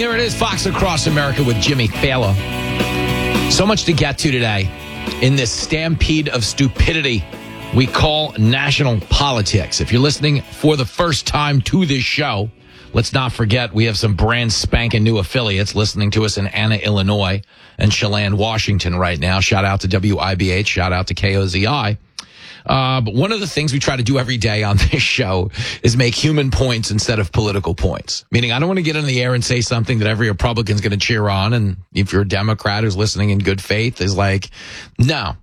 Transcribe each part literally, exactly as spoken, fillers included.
Here it is, Fox Across America with Jimmy Fallon. So much to get to today in this stampede of stupidity we call national politics. If you're listening for the first time to this show, let's not forget we have some brand spanking new affiliates listening to us in Anna, Illinois and Chelan, Washington right now. Shout out to W I B H. Shout out to K O Z I. Uh, but one of the things we try to do every day on this show is make human points instead of political points. Meaning I don't want to get in the air and say something that every Republican's going to cheer on. And if you're a Democrat who's listening in good faith is like, no.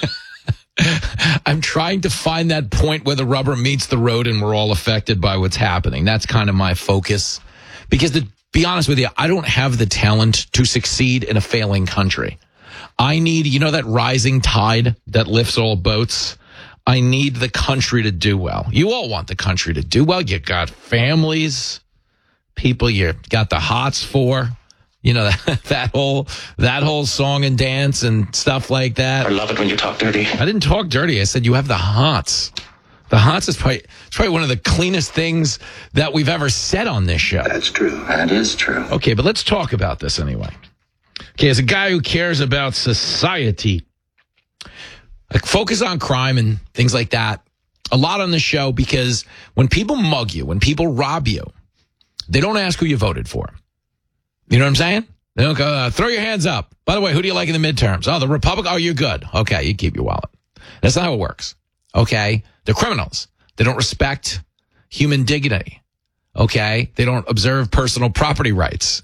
I'm trying to find that point where the rubber meets the road and we're all affected by what's happening. That's kind of my focus. Because to be honest with you, I don't have the talent to succeed in a failing country. I need, you know, that rising tide that lifts all boats. I need the country to do well. You all want the country to do well. You got families, people you got the hots for, you know, that, that whole that whole song and dance and stuff like that. I love it when you talk dirty. I didn't talk dirty. I said you have the hots. The hots is probably, it's probably one of the cleanest things that we've ever said on this show. That's true. That is true. Okay, but let's talk about this anyway. Okay, as a guy who cares about society, like focus on crime and things like that a lot on the show, because when people mug you, when people rob you, they don't ask who you voted for. You know what I'm saying? They don't go, uh, throw your hands up. By the way, who do you like in the midterms? Oh, the Republican. Oh, you're good. Okay, you keep your wallet. That's not how it works. Okay? They're criminals. They don't respect human dignity. Okay? They don't observe personal property rights.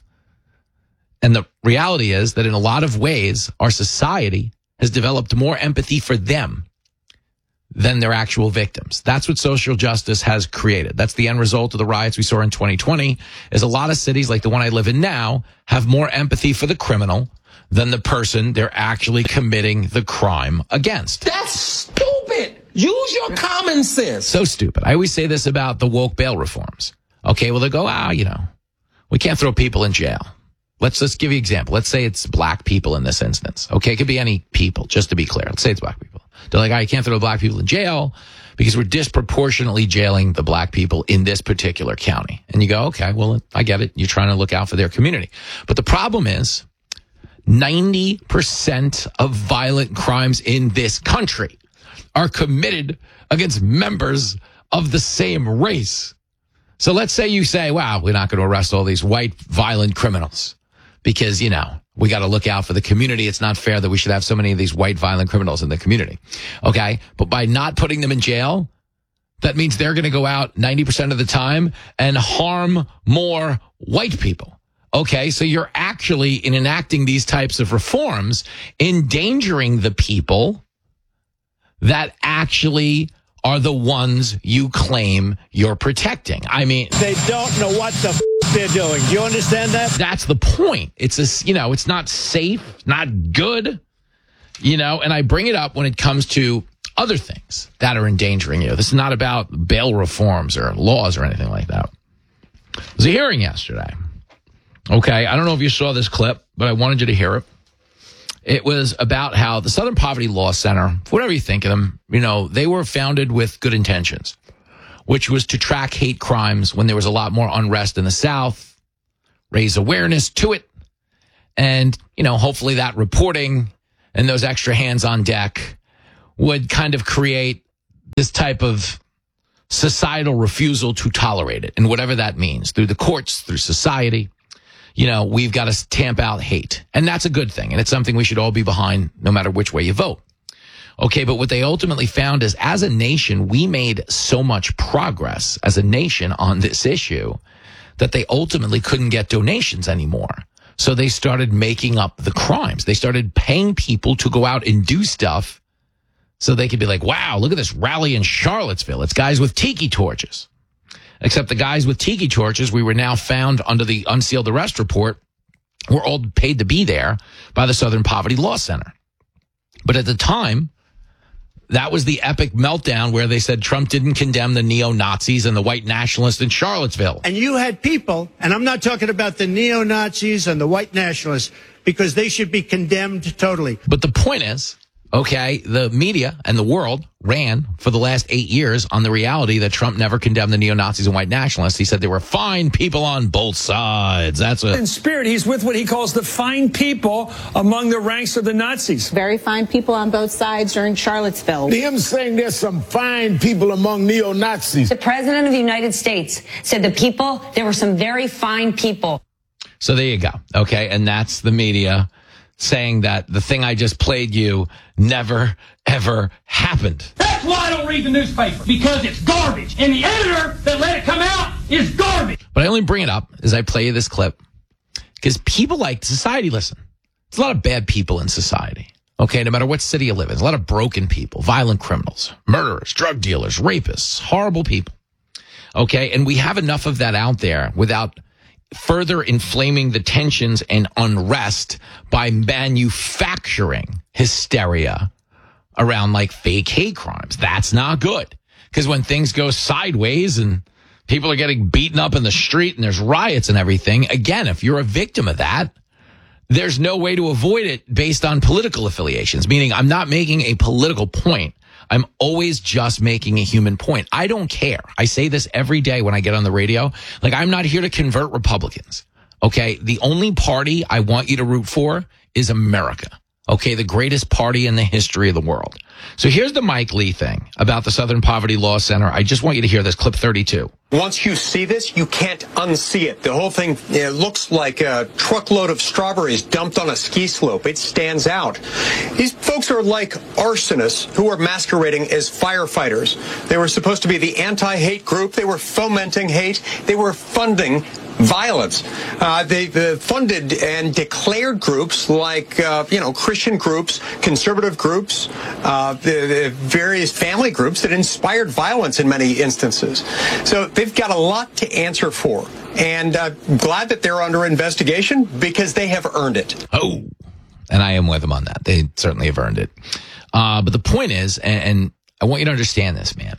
And the reality is that in a lot of ways, our society has developed more empathy for them than their actual victims. That's what social justice has created. That's the end result of the riots we saw in twenty twenty, is a lot of cities like the one I live in now have more empathy for the criminal than the person they're actually committing the crime against. That's stupid. Use your common sense. So stupid. I always say this about the woke bail reforms. Okay, well, they go, ah, you know, we can't throw people in jail. Let's just give you an example. Let's say it's black people in this instance. Okay, it could be any people, just to be clear. Let's say it's black people. They're like, I can't throw black people in jail because we're disproportionately jailing the black people in this particular county. And you go, okay, well, I get it. You're trying to look out for their community. But the problem is ninety percent of violent crimes in this country are committed against members of the same race. So let's say you say, wow, we're not going to arrest all these white violent criminals because, you know, we got to look out for the community. It's not fair that we should have so many of these white violent criminals in the community. Okay. But by not putting them in jail, that means they're going to go out ninety percent of the time and harm more white people. Okay. So you're actually, in enacting these types of reforms, endangering the people that actually are the ones you claim you're protecting. I mean, they don't know what the f- they're doing. Do you understand that? That's the point. It's a, you know, it's not safe, not good, you know, and I bring it up when it comes to other things that are endangering you. This is not about bail reforms or laws or anything like that. There was a hearing yesterday. Okay. I don't know if you saw this clip, but I wanted you to hear it. It was about how the Southern Poverty Law Center, whatever you think of them, you know, they were founded with good intentions, which was to track hate crimes when there was a lot more unrest in the South, raise awareness to it, and, you know, hopefully that reporting and those extra hands on deck would kind of create this type of societal refusal to tolerate it, and whatever that means, through the courts, through society. You know, we've got to tamp out hate. And that's a good thing. And it's something we should all be behind no matter which way you vote. Okay, but what they ultimately found is, as a nation, we made so much progress as a nation on this issue that they ultimately couldn't get donations anymore. So they started making up the crimes. They started paying people to go out and do stuff so they could be like, wow, look at this rally in Charlottesville. It's guys with tiki torches. Except the guys with tiki torches, we were now found under the unsealed arrest report, were all paid to be there by the Southern Poverty Law Center. But at the time, that was the epic meltdown where they said Trump didn't condemn the neo-Nazis and the white nationalists in Charlottesville. And you had people, and I'm not talking about the neo-Nazis and the white nationalists, because they should be condemned totally. But the point is, Okay, the media and the world ran for the last eight years on the reality that Trump never condemned the neo-Nazis and white nationalists. He said they were fine people on both sides. That's a... In spirit, he's with what he calls the fine people among the ranks of the Nazis. Very fine people on both sides during Charlottesville. Him saying there's some fine people among neo-Nazis. The president of the United States said the people, there were some very fine people. So there you go. Okay, and that's the media saying that the thing I just played you never, ever happened. That's why I don't read the newspaper, because it's garbage. And the editor that let it come out is garbage. But I only bring it up as I play you this clip because people like society. Listen, there's a lot of bad people in society. Okay, no matter what city you live in, there's a lot of broken people, violent criminals, murderers, drug dealers, rapists, horrible people. Okay, and we have enough of that out there without further inflaming the tensions and unrest by manufacturing hysteria around like fake hate crimes. That's not good. Because when things go sideways and people are getting beaten up in the street and there's riots and everything, again, if you're a victim of that, there's no way to avoid it based on political affiliations, meaning I'm not making a political point. I'm always just making a human point. I don't care. I say this every day when I get on the radio. Like, I'm not here to convert Republicans. Okay. The only party I want you to root for is America. Okay. The greatest party in the history of the world. So here's the Mike Lee thing about the Southern Poverty Law Center. I just want you to hear this clip thirty-two. Once you see this, you can't unsee it. The whole thing it looks like a truckload of strawberries dumped on a ski slope. It stands out. These folks are like arsonists who are masquerading as firefighters. They were supposed to be the anti-hate group. They were fomenting hate. They were funding violence. Uh, they uh, funded and declared groups like, uh, you know, Christian groups, conservative groups, uh, the, the various family groups that inspired violence in many instances. So they've got a lot to answer for. And I'm uh, glad that they're under investigation because they have earned it. Oh, and I am with them on that. They certainly have earned it. Uh, but the point is, and, and I want you to understand this, man.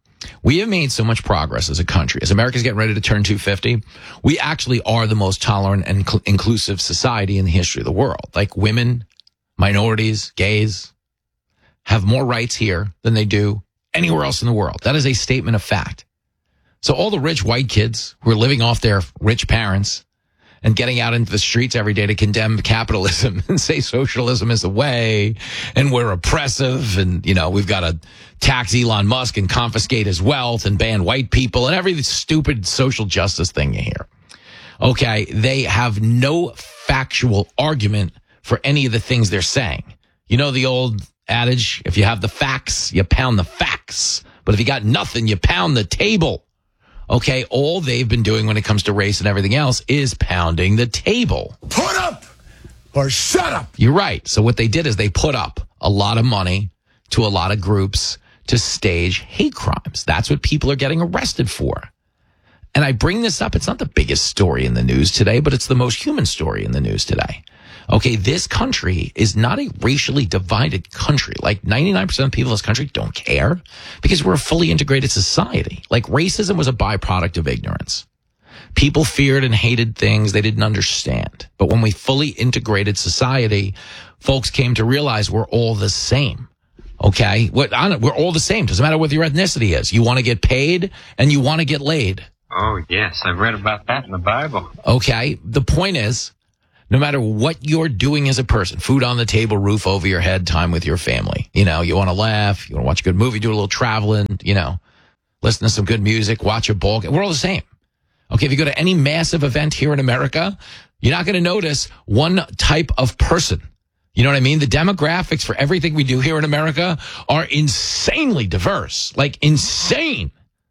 We have made so much progress as a country. As America's getting ready to turn two fifty, we actually are the most tolerant and cl- inclusive society in the history of the world. Like women, minorities, gays have more rights here than they do anywhere else in the world. That is a statement of fact. So all the rich white kids who are living off their rich parents and getting out into the streets every day to condemn capitalism and say socialism is the way and we're oppressive and, you know, we've got to tax Elon Musk and confiscate his wealth and ban white people and every stupid social justice thing you hear. Okay, they have no factual argument for any of the things they're saying. You know the old adage, if you have the facts, you pound the facts. But if you got nothing, you pound the table. Okay, all they've been doing when it comes to race and everything else is pounding the table. Put up or shut up. You're right. So what they did is they put up a lot of money to a lot of groups to stage hate crimes. That's what people are getting arrested for. And I bring this up. It's not the biggest story in the news today, but it's the most human story in the news today. Okay, this country is not a racially divided country. Like ninety-nine percent of people in this country don't care because we're a fully integrated society. Like racism was a byproduct of ignorance. People feared and hated things they didn't understand. But when we fully integrated society, folks came to realize we're all the same. Okay, what, we're all the same. Doesn't matter what your ethnicity is. You want to get paid and you want to get laid. Oh, yes. I've read about that in the Bible. Okay, the point is, no matter what you're doing as a person, food on the table, roof over your head, time with your family. You know, you want to laugh, you want to watch a good movie, do a little traveling, you know, listen to some good music, watch a ball game. We're all the same. Okay, if you go to any massive event here in America, you're not going to notice one type of person. You know what I mean? The demographics for everything we do here in America are insanely diverse, like insane.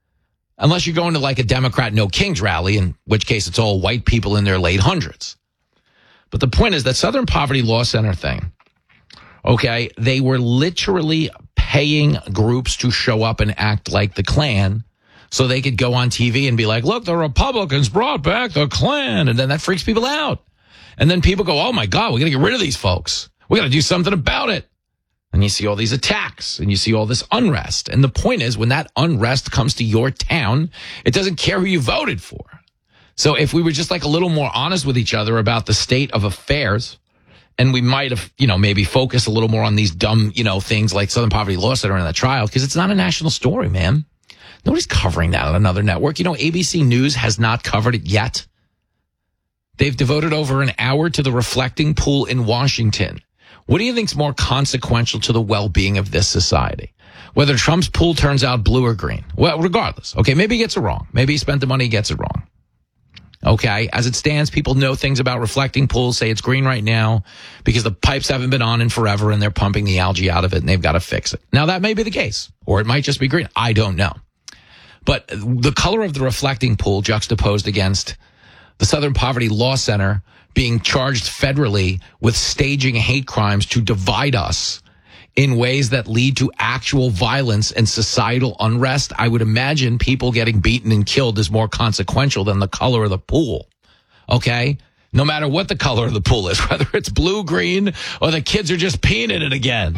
Unless you're going to like a Democrat No Kings rally, in which case it's all white people in their late hundreds. But the point is that Southern Poverty Law Center thing, okay, they were literally paying groups to show up and act like the Klan so they could go on T V and be like, look, the Republicans brought back the Klan. And then that freaks people out. And then people go, oh, my God, we got to get rid of these folks. We got to do something about it. And you see all these attacks and you see all this unrest. And the point is, when that unrest comes to your town, it doesn't care who you voted for. So if we were just like a little more honest with each other about the state of affairs And we might have, you know, maybe focused a little more on these dumb, you know, things like Southern Poverty Law Center in that trial, because it's not a national story, man. Nobody's covering that on another network. You know, A B C News has not covered it yet. They've devoted over an hour to the reflecting pool in Washington. What do you think's more consequential to the well-being of this society? Whether Trump's pool turns out blue or green. Well, regardless. Okay, maybe he gets it wrong. Maybe he spent the money, he gets it wrong. Okay, as it stands, people know things about reflecting pools, say it's green right now because the pipes haven't been on in forever and they're pumping the algae out of it and they've got to fix it. Now, that may be the case, or it might just be green. I don't know. But the color of the reflecting pool juxtaposed against the Southern Poverty Law Center being charged federally with staging hate crimes to divide us in ways that lead to actual violence and societal unrest, I would imagine people getting beaten and killed is more consequential than the color of the pool. Okay? No matter what the color of the pool is, whether it's blue, green, or the kids are just peeing in it again.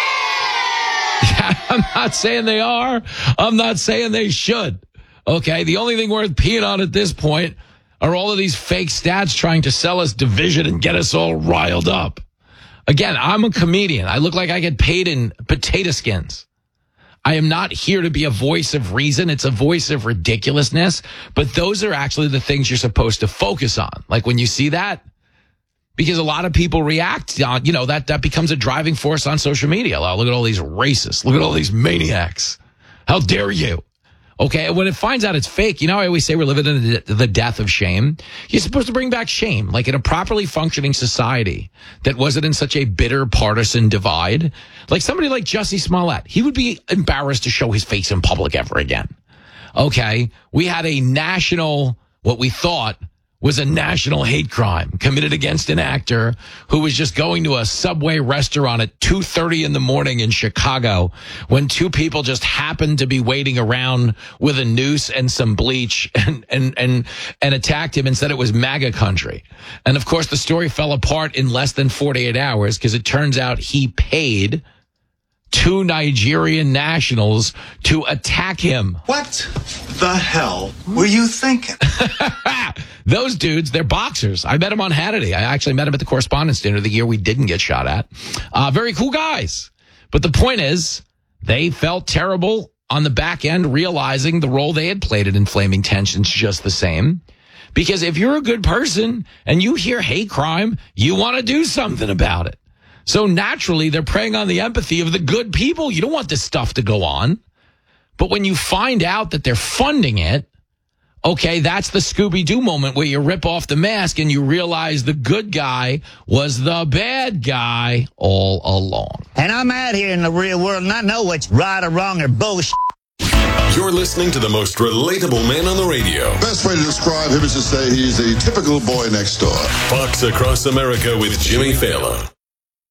Yeah, I'm not saying they are. I'm not saying they should. Okay? The only thing worth peeing on at this point are all of these fake stats trying to sell us division and get us all riled up. Again, I'm a comedian. I look like I get paid in potato skins. I am not here to be a voice of reason. It's a voice of ridiculousness. But those are actually the things you're supposed to focus on. Like when you see that, because a lot of people react, uh, you know, that, that becomes a driving force on social media. Oh, look at all these racists. Look at all these maniacs. How dare you? Okay, when it finds out it's fake, you know, I always say we're living in the death of shame. You're supposed to bring back shame, like in a properly functioning society that wasn't in such a bitter partisan divide. Like somebody like Jussie Smollett, he would be embarrassed to show his face in public ever again. Okay, we had a national, what we thought was a national hate crime committed against an actor who was just going to a Subway restaurant at two thirty in the morning in Chicago when two people just happened to be waiting around with a noose and some bleach and, and, and, and attacked him and said it was MAGA country. And of course, the story fell apart in less than forty-eight hours because it turns out he paid two Nigerian nationals to attack him. What the hell were you thinking? Those dudes, they're boxers. I met them on Hannity. I actually met them at the Correspondents' Dinner the year we didn't get shot at. Uh, very cool guys. But the point is, they felt terrible on the back end, realizing the role they had played in inflaming tensions just the same. Because if you're a good person and you hear hate crime, you want to do something about it. So naturally, they're preying on the empathy of the good people. You don't want this stuff to go on. But when you find out that they're funding it, okay, that's the Scooby-Doo moment where you rip off the mask and you realize the good guy was the bad guy all along. And I'm out here in the real world and I know what's right or wrong or bullshit. You're listening to the most relatable man on the radio. Best way to describe him is to say he's a typical boy next door. Fox Across America with Jimmy Fallon.